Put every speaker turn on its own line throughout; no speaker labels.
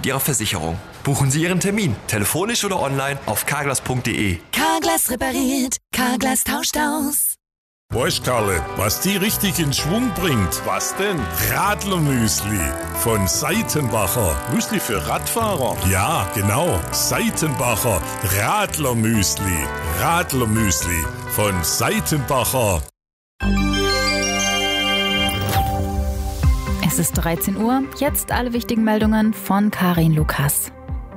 Ihrer Versicherung. Buchen Sie Ihren Termin, telefonisch oder online auf carglass.de.
Carglass repariert, Carglass tauscht aus.
Weißt Karle, was die richtig in Schwung bringt?
Was denn?
Radlermüsli von Seitenbacher.
Müsli für Radfahrer?
Ja, genau. Seitenbacher Radlermüsli. Radlermüsli von Seitenbacher.
Es ist 13 Uhr. Jetzt alle wichtigen Meldungen von Karin Lukas.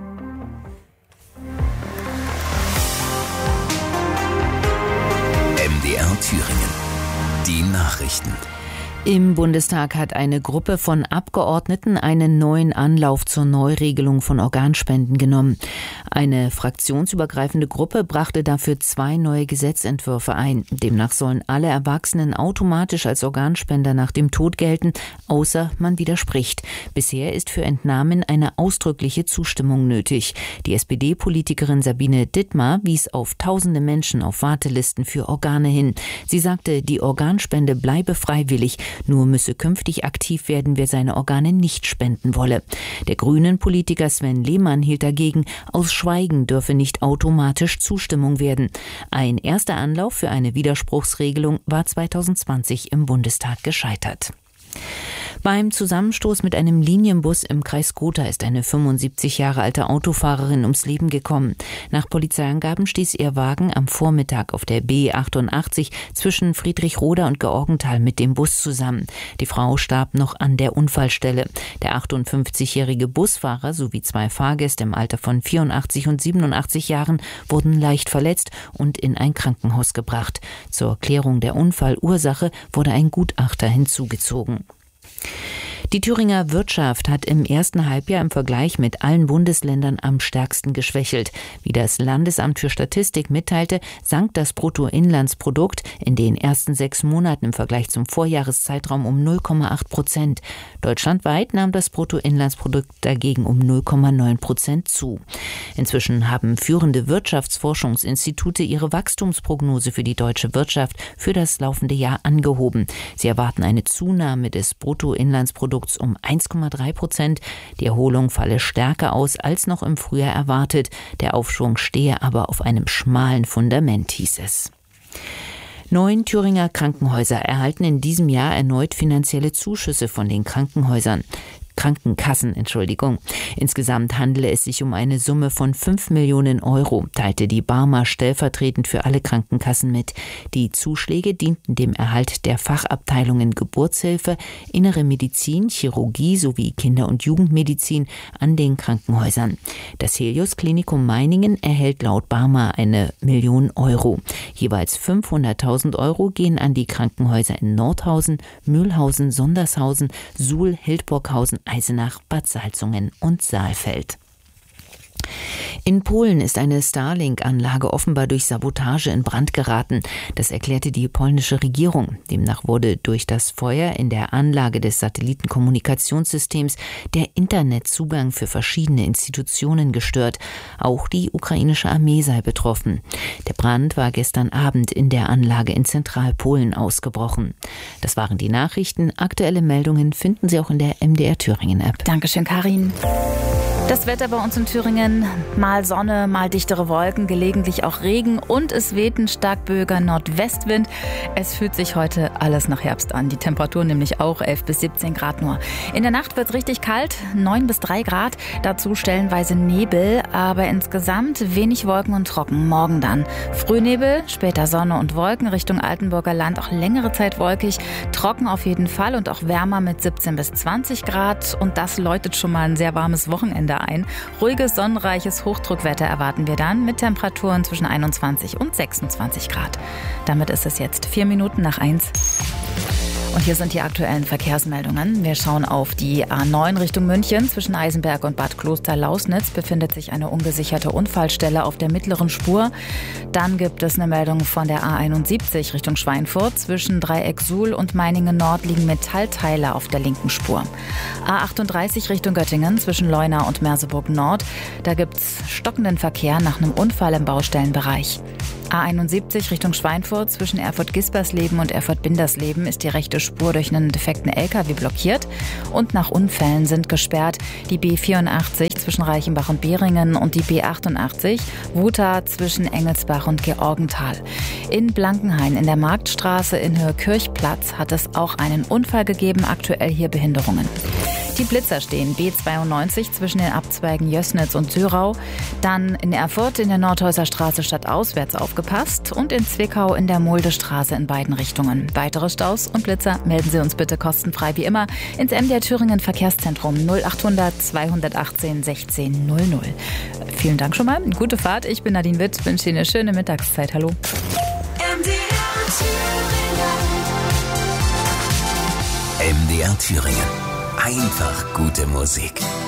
MDR Thüringen. Die Nachrichten.
Im Bundestag hat eine Gruppe von Abgeordneten einen neuen Anlauf zur Neuregelung von Organspenden genommen. Eine fraktionsübergreifende Gruppe brachte dafür 2 neue Gesetzentwürfe ein. Demnach sollen alle Erwachsenen automatisch als Organspender nach dem Tod gelten, außer man widerspricht. Bisher ist für Entnahmen eine ausdrückliche Zustimmung nötig. Die SPD-Politikerin Sabine Dittmar wies auf tausende Menschen auf Wartelisten für Organe hin. Sie sagte, die Organspende bleibe freiwillig. Nur müsse künftig aktiv werden, wer seine Organe nicht spenden wolle. Der Grünen-Politiker Sven Lehmann hielt dagegen, aus Schweigen dürfe nicht automatisch Zustimmung werden. Ein erster Anlauf für eine Widerspruchsregelung war 2020 im Bundestag gescheitert. Beim Zusammenstoß mit einem Linienbus im Kreis Gotha ist eine 75 Jahre alte Autofahrerin ums Leben gekommen. Nach Polizeiangaben stieß ihr Wagen am Vormittag auf der B88 zwischen Friedrichroda und Georgenthal mit dem Bus zusammen. Die Frau starb noch an der Unfallstelle. Der 58-jährige Busfahrer sowie 2 Fahrgäste im Alter von 84 und 87 Jahren wurden leicht verletzt und in ein Krankenhaus gebracht. Zur Klärung der Unfallursache wurde ein Gutachter hinzugezogen. Die Thüringer Wirtschaft hat im ersten Halbjahr im Vergleich mit allen Bundesländern am stärksten geschwächelt. Wie das Landesamt für Statistik mitteilte, sank das Bruttoinlandsprodukt in den ersten 6 Monaten im Vergleich zum Vorjahreszeitraum um 0,8%. Deutschlandweit nahm das Bruttoinlandsprodukt dagegen um 0,9% zu. Inzwischen haben führende Wirtschaftsforschungsinstitute ihre Wachstumsprognose für die deutsche Wirtschaft für das laufende Jahr angehoben. Sie erwarten eine Zunahme des Bruttoinlandsprodukts um 1,3%. Die Erholung falle stärker aus als noch im Frühjahr erwartet. Der Aufschwung stehe aber auf einem schmalen Fundament, hieß es. 9 Thüringer Krankenhäuser erhalten in diesem Jahr erneut finanzielle Zuschüsse von den Krankenkassen. Insgesamt handele es sich um eine Summe von 5 Millionen Euro, teilte die Barmer stellvertretend für alle Krankenkassen mit. Die Zuschläge dienten dem Erhalt der Fachabteilungen Geburtshilfe, Innere Medizin, Chirurgie sowie Kinder- und Jugendmedizin an den Krankenhäusern. Das Helios Klinikum Meiningen erhält laut Barmer 1 Million Euro. Jeweils 500.000 Euro gehen an die Krankenhäuser in Nordhausen, Mühlhausen, Sondershausen, Suhl, Hildburghausen, Eisenach, Bad Salzungen und Saalfeld. In Polen ist eine Starlink-Anlage offenbar durch Sabotage in Brand geraten. Das erklärte die polnische Regierung. Demnach wurde durch das Feuer in der Anlage des Satellitenkommunikationssystems der Internetzugang für verschiedene Institutionen gestört. Auch die ukrainische Armee sei betroffen. Der Brand war gestern Abend in der Anlage in Zentralpolen ausgebrochen. Das waren die Nachrichten. Aktuelle Meldungen finden Sie auch in der MDR Thüringen-App.
Dankeschön, Karin. Das Wetter bei uns in Thüringen, mal Sonne, mal dichtere Wolken, gelegentlich auch Regen und es weht ein stark böiger Nordwestwind. Es fühlt sich heute alles nach Herbst an. Die Temperatur nämlich auch 11 bis 17 Grad nur. In der Nacht wird es richtig kalt, 9 bis 3 Grad. Dazu stellenweise Nebel, aber insgesamt wenig Wolken und trocken. Morgen dann Frühnebel, später Sonne und Wolken, Richtung Altenburger Land auch längere Zeit wolkig. Trocken auf jeden Fall und auch wärmer mit 17 bis 20 Grad. Und das läutet schon mal ein sehr warmes Wochenende ein. Ruhiges, sonnenreiches Hochdruckwetter erwarten wir dann mit Temperaturen zwischen 21 und 26 Grad. Damit ist es jetzt 4 Minuten nach 1. Und hier sind die aktuellen Verkehrsmeldungen. Wir schauen auf die A9 Richtung München. Zwischen Eisenberg und Bad Kloster-Lausnitz befindet sich eine ungesicherte Unfallstelle auf der mittleren Spur. Dann gibt es eine Meldung von der A71 Richtung Schweinfurt. Zwischen Dreieck Suhl und Meiningen Nord liegen Metallteile auf der linken Spur. A38 Richtung Göttingen zwischen Leuna und Merseburg Nord. Da gibt es stockenden Verkehr nach einem Unfall im Baustellenbereich. A71 Richtung Schweinfurt zwischen Erfurt-Gispersleben und Erfurt-Bindersleben ist die rechte Spur durch einen defekten LKW blockiert und nach Unfällen sind gesperrt die B84 zwischen Reichenbach und Beringen und die B88 Wuta zwischen Engelsbach und Georgenthal. In Blankenhain in der Marktstraße in Höhe Kirchplatz hat es auch einen Unfall gegeben, aktuell hier Behinderungen. Die Blitzer stehen B92 zwischen den Abzweigen Jößnitz und Sürau, dann in Erfurt in der Nordhäuser Straße stadtauswärts aufgepasst und in Zwickau in der Muldestraße in beiden Richtungen. Weitere Staus und Blitzer melden Sie uns bitte kostenfrei wie immer ins MDR Thüringen Verkehrszentrum 0800 218 16 00. Vielen Dank schon mal, gute Fahrt. Ich bin Nadine Witt, wünsche Ihnen eine schöne Mittagszeit. Hallo.
MDR Thüringen. Einfach gute Musik.